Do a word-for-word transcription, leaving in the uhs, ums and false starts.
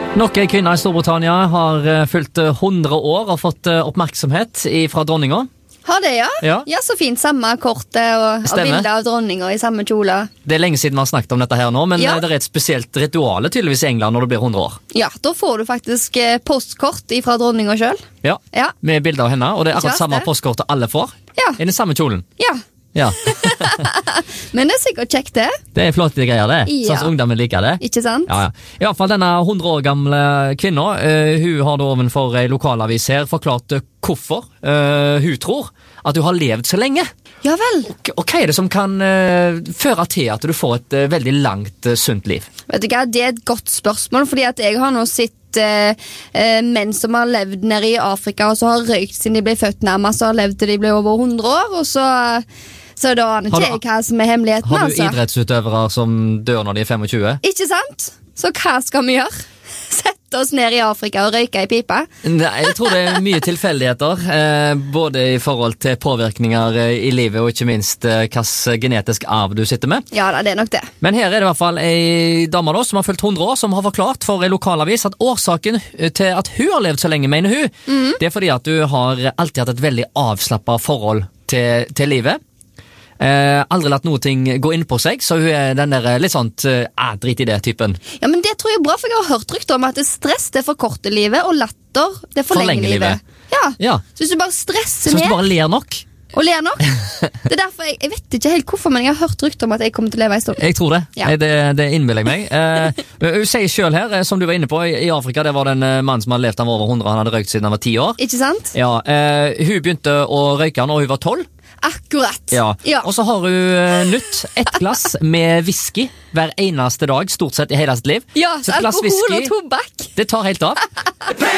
Nok en kvinne i Storbritannia har eh, fylt eh, hundre år og fått eh, oppmerksomhet i- fra dronninga. Har det, ja? Ja. Ja, så fint. Samme kortet og, og Stemmer. bilder av dronninga i samme kjole. Det er lenge siden vi har snakket om dette her nå, men Ja. eh, det er et spesielt rituale tydeligvis i England når du blir hundre år. Ja, da får du faktisk eh, postkort fra dronninga sjøl. Ja, Ja. med bilder av henne, og det er akkurat Ikke samme det? postkortet alle får. Ja. I den samme kjolen. ja. Ja, Men det er sikkert kjekt, det. det er flotte greier det. Ja. Sånn som ungdommen liker det. Ikke sant? Ja, ja. I hvert fall denne hundre år gamle kvinna, eh, hun har da ovenfor en lokalavis her forklart eh, hvorfor eh, hun tror at hun har levd så lenge. Ja vel. Og, og hva er det som kan eh, føre til at du får et eh, veldig langt, eh, sunt liv? Vet du hva, Det er et godt spørsmål, fordi at jeg har nå sett eh, eh, menn som har levd nede i Afrika, og så har røykt siden de ble født nærmest, og har levd til de ble over hundre år, og så, så da aner Har ikke du- jeg hva som er hemmeligheten. Har du altså. idrettsutøvere som dør når de er tjuefem? Ikke sant? Så hva skal vi gjøre? Sette oss ned i Afrika og røyke i pipa? Nei, jeg tror det er mye tilfeldigheter, eh, både i forhold til påvirkninger eh, i livet, og ikke minst eh, hvilken genetisk arv du sitter med. Ja da, det er nok det. Men her er det i hvert fall ei dame da, som har fylt hundre år, som har forklart for en lokalavis at årsaken til at hun har levd så lenge, mener hun, Mhm. det er fordi at du har alltid hatt et veldig avslappet forhold til, til livet. Eh, aldri latt noe ting gå inn på seg, så hun er den der litt sånn eh, ah, drit i det-typen. Ja, men det tror jeg er bra, for jeg har hørt rykter om at det stress det forkorter livet, og latter det forlenger Forlenger livet. livet. Ja, Ja, så hvis du bare stresser så hvis ned du bare ler nok. og ler nok, det er derfor jeg, jeg vet ikke helt hvorfor, men jeg har hørt rykter om at jeg kommer til å leve en stund. Jeg tror det. Ja. Eh, Det, det innbiller jeg meg. Eh, hun sier selv her, eh, som du var inne på, i i Afrika, det var den eh, mannen som hadde levd han var over hundre, han hadde røykt siden han var ti år. Ikke sant? Ja, eh, hun begynte å røyke når hun var tolv. Akkurat. Ja. Ja. Og så har hun eh, nytt ett glass med whisky hver eneste dag, stort sett i hele sitt liv. Ja, Så et glass alkohol og whisky, tobakk. det tar helt av.